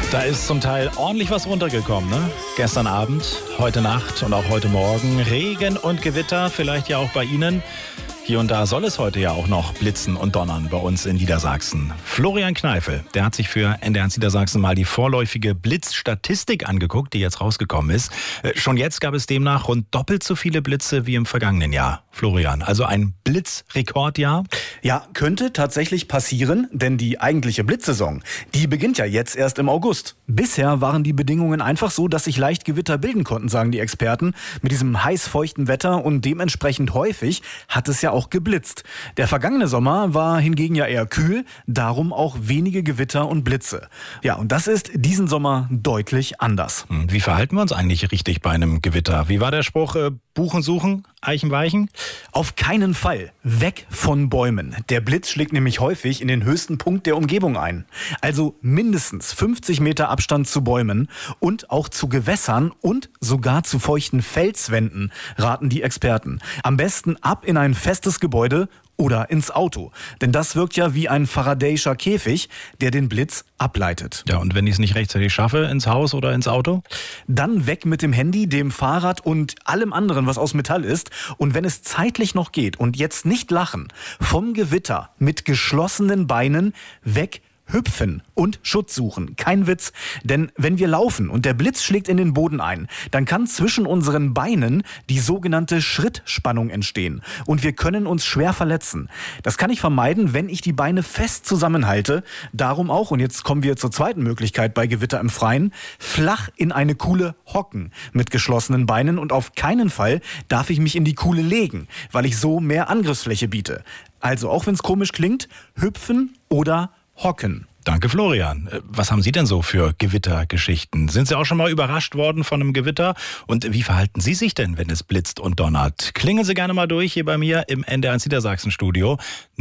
Da ist zum Teil ordentlich was runtergekommen, ne? Gestern Abend, heute Nacht und auch heute Morgen. Regen und Gewitter, vielleicht ja auch bei Ihnen. Hier und da soll es heute ja auch noch blitzen und donnern bei uns in Niedersachsen. Florian Kneifel, der hat sich für NDR1 Niedersachsen mal die vorläufige Blitzstatistik angeguckt, die jetzt rausgekommen ist. Schon jetzt gab es demnach rund doppelt so viele Blitze wie im vergangenen Jahr. Florian, also ein Blitzrekordjahr? Ja, könnte tatsächlich passieren, denn die eigentliche Blitzsaison, die beginnt ja jetzt erst im August. Bisher waren die Bedingungen einfach so, dass sich leicht Gewitter bilden konnten, sagen die Experten. Mit diesem heiß-feuchten Wetter und dementsprechend häufig hat es ja auch geblitzt. Der vergangene Sommer war hingegen ja eher kühl, darum auch wenige Gewitter und Blitze. Ja, und das ist diesen Sommer deutlich anders. Wie verhalten wir uns eigentlich richtig bei einem Gewitter? Wie war der Spruch, Buchen suchen, Eichen weichen? Auf keinen Fall weg von Bäumen. Der Blitz schlägt nämlich häufig in den höchsten Punkt der Umgebung ein. Also mindestens 50 Meter Abstand zu Bäumen und auch zu Gewässern und sogar zu feuchten Felswänden, raten die Experten. Am besten ab in ein festes Gebäude oder ins Auto. Denn das wirkt ja wie ein Faraday'scher Käfig, der den Blitz ableitet. Ja, und wenn ich es nicht rechtzeitig schaffe, ins Haus oder ins Auto? Dann weg mit dem Handy, dem Fahrrad und allem anderen, was aus Metall ist. Und wenn es zeitlich noch geht und jetzt nicht lachen, vom Gewitter mit geschlossenen Beinen weg hüpfen und Schutz suchen. Kein Witz, denn wenn wir laufen und der Blitz schlägt in den Boden ein, dann kann zwischen unseren Beinen die sogenannte Schrittspannung entstehen und wir können uns schwer verletzen. Das kann ich vermeiden, wenn ich die Beine fest zusammenhalte. Darum auch, und jetzt kommen wir zur zweiten Möglichkeit bei Gewitter im Freien, flach in eine Kuhle hocken mit geschlossenen Beinen und auf keinen Fall darf ich mich in die Kuhle legen, weil ich so mehr Angriffsfläche biete. Also auch wenn es komisch klingt, hüpfen oder hocken. Danke, Florian. Was haben Sie denn so für Gewittergeschichten? Sind Sie auch schon mal überrascht worden von einem Gewitter? Und wie verhalten Sie sich denn, wenn es blitzt und donnert? Klingeln Sie gerne mal durch hier bei mir im NDR1 Niedersachsen Studio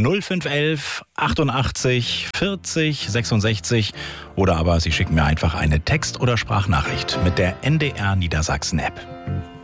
0511 88 40 66 oder aber Sie schicken mir einfach eine Text- oder Sprachnachricht mit der NDR Niedersachsen App.